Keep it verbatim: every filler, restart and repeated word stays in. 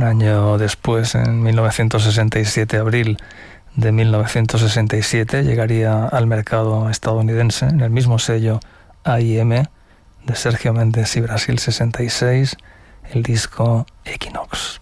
Un año después, en mil novecientos sesenta y siete, abril de mil novecientos sesenta y siete, llegaría al mercado estadounidense, en el mismo sello A y M de Sergio Méndez y Brasil sesenta y seis, el disco Equinox.